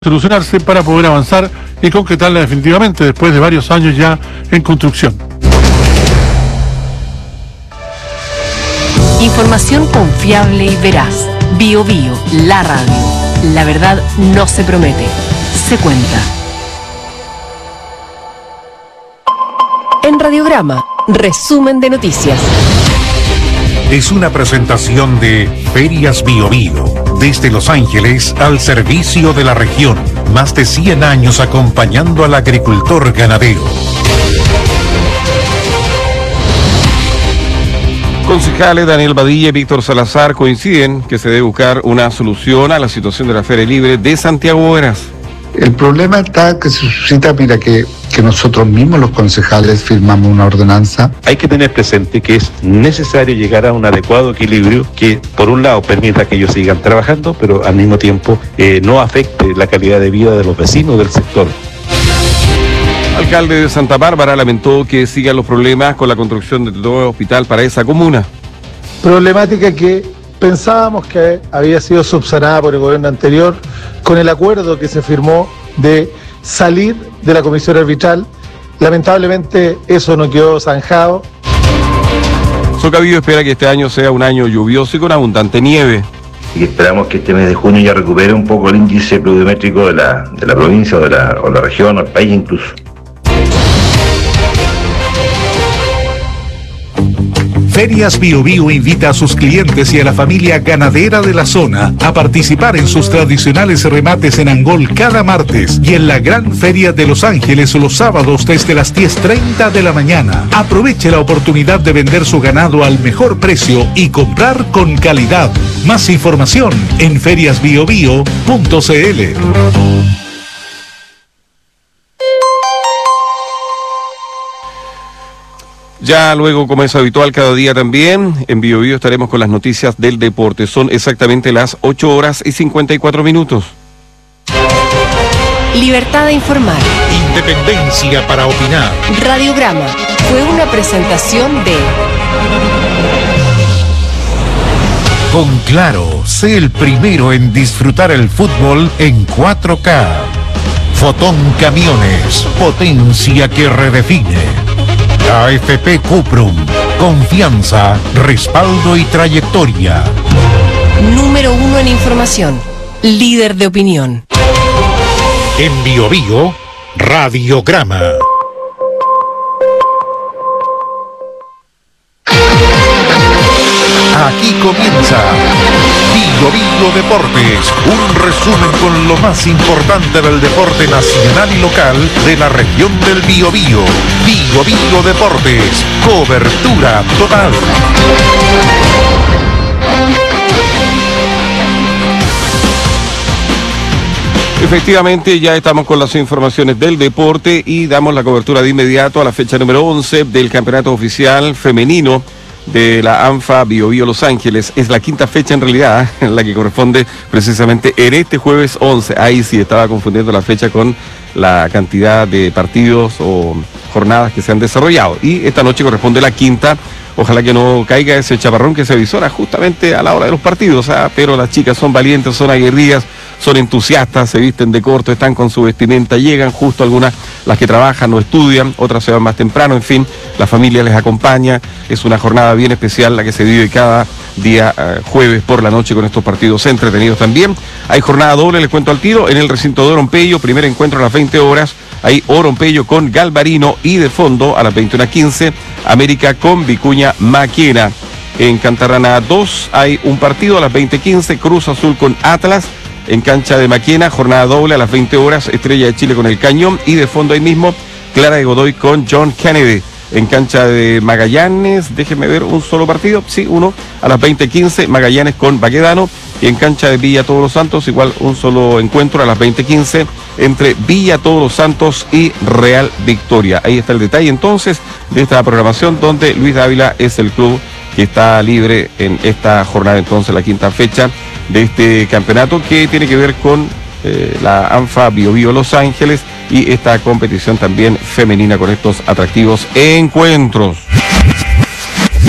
solucionarse para poder avanzar y concretarla definitivamente después de varios años ya en construcción. Información confiable y veraz. Bio Bio, la radio. La verdad no se promete, se cuenta. En Radiograma, resumen de noticias. Es una presentación de Ferias Bio Bio, desde Los Ángeles al servicio de la región. Más de 100 años acompañando al agricultor ganadero. Concejales Daniel Badilla y Víctor Salazar coinciden que se debe buscar una solución a la situación de la Feria Libre de Santiago Heras. El problema está que se suscita, mira, que nosotros mismos los concejales firmamos una ordenanza. Hay que tener presente que es necesario llegar a un adecuado equilibrio que, por un lado, permita que ellos sigan trabajando, pero al mismo tiempo no afecte la calidad de vida de los vecinos del sector. El alcalde de Santa Bárbara lamentó que sigan los problemas con la construcción del nuevo hospital para esa comuna. Problemática que pensábamos que había sido subsanada por el gobierno anterior con el acuerdo que se firmó de salir de la comisión arbitral. Lamentablemente eso no quedó zanjado. Socavío espera que este año sea un año lluvioso y con abundante nieve. Y esperamos que este mes de junio ya recupere un poco el índice pluviométrico de la provincia o la región o el país incluso. Ferias Bio Bio invita a sus clientes y a la familia ganadera de la zona a participar en sus tradicionales remates en Angol cada martes y en la Gran Feria de Los Ángeles los sábados desde las 10:30 de la mañana. Aproveche la oportunidad de vender su ganado al mejor precio y comprar con calidad. Más información en feriasbiobio.cl. Ya luego, como es habitual cada día también, en Bio Bio estaremos con las noticias del deporte. Son exactamente las 8:54. Libertad de informar. Independencia para opinar. Radiograma fue una presentación de... Con Claro, sé el primero en disfrutar el fútbol en 4K. Fotón Camiones, potencia que redefine. AFP Cuprum, confianza, respaldo y trayectoria. Número 1 en información, líder de opinión. En Bio Bio, Radiograma. Aquí comienza Bio Bio Deportes, un resumen con lo más importante del deporte nacional y local de la región del Biobío. Bio Bio Deportes, cobertura total. Efectivamente, ya estamos con las informaciones del deporte y damos la cobertura de inmediato a la fecha número 11 del campeonato oficial femenino de la ANFA Bio Bio Los Ángeles. Es la quinta fecha en realidad, la que corresponde precisamente en este jueves 11. Ahí sí estaba confundiendo la fecha con la cantidad de partidos o jornadas que se han desarrollado. Y esta noche corresponde la quinta. Ojalá que no caiga ese chaparrón que se avisora justamente a la hora de los partidos, pero las chicas son valientes, son aguerridas, son entusiastas, se visten de corto, están con su vestimenta, llegan justo algunas, las que trabajan o estudian, otras se van más temprano, en fin, la familia les acompaña. Es una jornada bien especial la que se vive cada día jueves por la noche con estos partidos entretenidos también. Hay jornada doble, les cuento al tiro, en el recinto de Orompello, primer encuentro a las 20 horas, hay Orompello con Galvarino y de fondo a las 21:15, América con Vicuña Maquena. En Cantarrana 2 hay un partido a las 20:15, Cruz Azul con Atlas. En cancha de Maquena, jornada doble a las 20 horas, Estrella de Chile con el Cañón. Y de fondo ahí mismo, Clara de Godoy con John Kennedy. En cancha de Magallanes, déjenme ver, un solo partido, sí, uno, a las 20:15, Magallanes con Baquedano. Y en cancha de Villa Todos los Santos, igual un solo encuentro a las 20:15 entre Villa Todos los Santos y Real Victoria. Ahí está el detalle entonces de esta programación, donde Luis Dávila es el club que está libre en esta jornada, entonces la quinta fecha de este campeonato que tiene que ver con la ANFA Bio Bio Los Ángeles y esta competición también femenina con estos atractivos encuentros.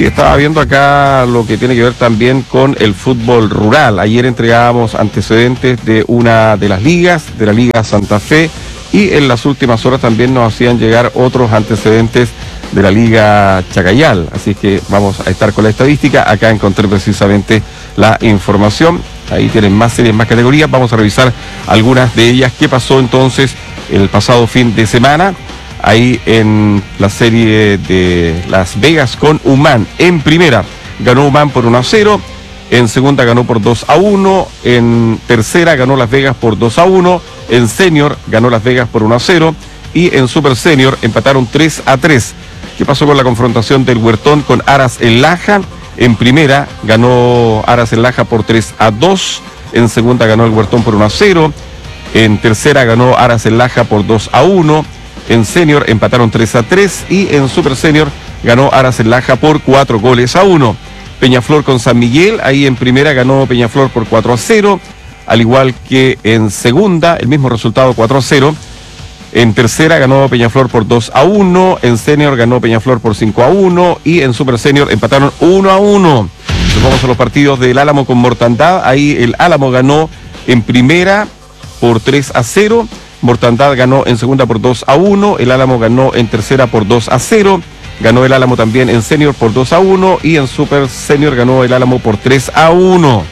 Sí, estaba viendo acá lo que tiene que ver también con el fútbol rural. Ayer entregábamos antecedentes de una de las ligas, de la Liga Santa Fe, y en las últimas horas también nos hacían llegar otros antecedentes de la Liga Chacayal. Así que vamos a estar con la estadística. Acá encontré precisamente la información. Ahí tienen más series, más categorías. Vamos a revisar algunas de ellas. ¿Qué pasó entonces el pasado fin de semana? Ahí en la serie de Las Vegas con Humán. En primera ganó Humán por 1-0. En segunda ganó por 2-1. En tercera ganó Las Vegas por 2-1. En senior ganó Las Vegas por 1-0. Y en super senior empataron 3-3. ¿Qué pasó con la confrontación del Huertón con Aras en Laja? En primera ganó Aras en Laja por 3-2. En segunda ganó el Huertón por 1-0. En tercera ganó Aras en Laja por 2-1. En senior empataron 3-3. Y en super senior ganó Aras en Laja por 4-1. Peñaflor con San Miguel. Ahí en primera ganó Peñaflor por 4-0. Al igual que en segunda, el mismo resultado, 4-0. En tercera ganó Peñaflor por 2-1, en senior ganó Peñaflor por 5-1 y en super senior empataron 1-1. Nos vamos a los partidos del Álamo con Mortandad. Ahí el Álamo ganó en primera por 3-0, Mortandad ganó en segunda por 2-1, el Álamo ganó en tercera por 2-0, ganó el Álamo también en senior por 2-1 y en super senior ganó el Álamo por 3-1.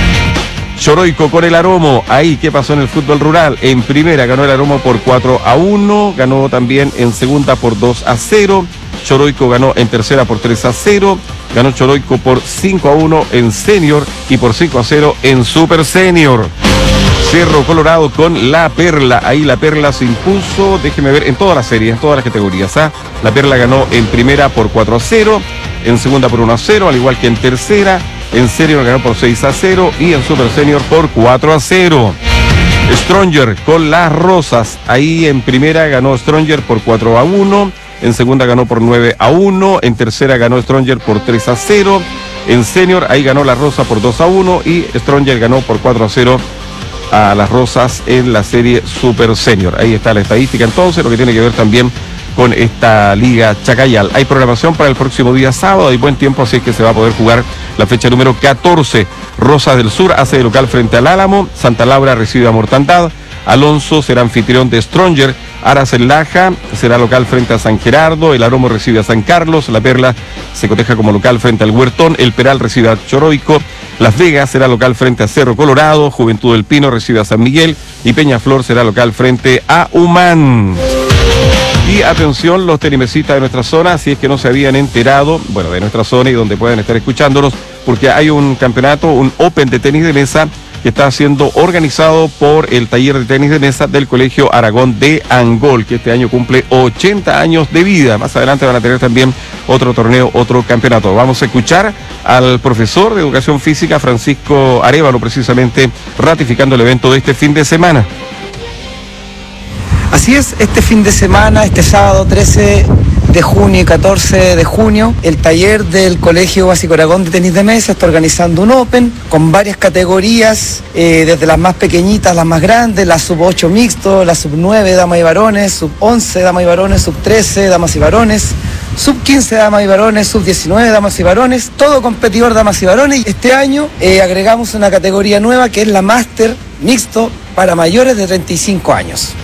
Choroico con el Aromo. Ahí, ¿qué pasó en el fútbol rural? En primera ganó el Aromo por 4-1, ganó también en segunda por 2-0, Choroico ganó en tercera por 3-0, ganó Choroico por 5-1 en senior y por 5-0 en super senior. Cerro Colorado con La Perla. Ahí La Perla se impuso, déjeme ver, en todas las series, en todas las categorías. La Perla ganó en primera por 4-0, en segunda por 1-0, al igual que en tercera. En senior ganó por 6-0 y en super senior por 4-0. Stronger con Las Rosas. Ahí en primera ganó Stronger por 4-1. En segunda ganó por 9-1. En tercera ganó Stronger por 3-0. En senior ahí ganó Las Rosas por 2-1 y Stronger ganó por 4-0 a Las Rosas en la serie super senior. Ahí está la estadística entonces, lo que tiene que ver también con esta Liga Chacayal. Hay programación para el próximo día sábado, hay buen tiempo, así que se va a poder jugar la fecha número 14. Rosas del Sur hace de local frente al Álamo, Santa Laura recibe a Mortandad, Alonso será anfitrión de Stronger, Aras en Laja será local frente a San Gerardo, el Aromo recibe a San Carlos, La Perla se coteja como local frente al Huertón, el Peral recibe a Choroico, Las Vegas será local frente a Cerro Colorado, Juventud del Pino recibe a San Miguel y Peñaflor será local frente a Humán. Y atención los tenimesistas de nuestra zona, si es que no se habían enterado, bueno, de nuestra zona y donde pueden estar escuchándonos, porque hay un campeonato, un Open de tenis de mesa que está siendo organizado por el taller de tenis de mesa del Colegio Aragón de Angol, que este año cumple 80 años de vida. Más adelante van a tener también otro torneo, otro campeonato. Vamos a escuchar al profesor de Educación Física, Francisco Arévalo, precisamente ratificando el evento de este fin de semana. Así es, este fin de semana, este sábado 13 de junio y 14 de junio, el taller del Colegio Básico Aragón de Tenis de Mesa está organizando un Open con varias categorías, desde las más pequeñitas, las más grandes, la sub-8 mixto, la sub-9 damas y varones, sub-11 damas y varones, sub-13 damas y varones, sub-15 damas y varones, sub-19 damas y varones, todo competidor damas y varones. Este año agregamos una categoría nueva que es la Máster Mixto para mayores de 35 años.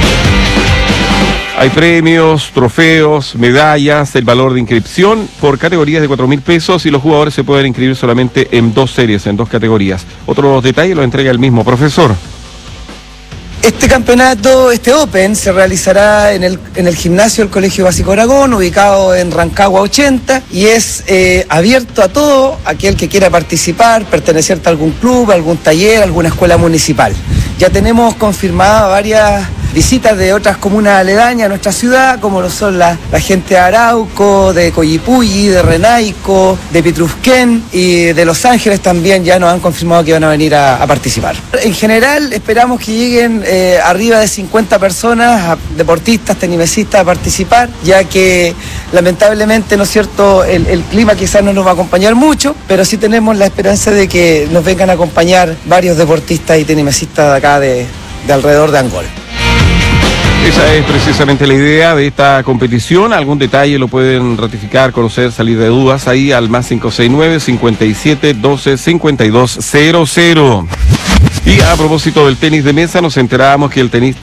Hay premios, trofeos, medallas, el valor de inscripción por categorías de 4.000 pesos y los jugadores se pueden inscribir solamente en 2 series, en 2 categorías. Otros detalles los entrega el mismo profesor. Este campeonato, este Open, se realizará en el gimnasio del Colegio Básico Aragón, ubicado en Rancagua 80, y es abierto a todo aquel que quiera participar, pertenecer a algún club, algún taller, alguna escuela municipal. Ya tenemos confirmadas varias visitas de otras comunas aledañas a nuestra ciudad, como lo son la gente de Arauco, de Coyipulli, de Renaico, de Pitrufquén y de Los Ángeles también ya nos han confirmado que van a venir a participar. En general esperamos que lleguen arriba de 50 personas, deportistas, tenimesistas a participar, ya que lamentablemente, ¿no es cierto?, el clima quizás no nos va a acompañar mucho, pero sí tenemos la esperanza de que nos vengan a acompañar varios deportistas y tenimesistas de acá de alrededor de Angol. Esa es precisamente la idea de esta competición. Algún detalle lo pueden ratificar, conocer, salir de dudas ahí al más 569-5712-5200. Y a propósito del tenis de mesa, nos enterábamos que el tenista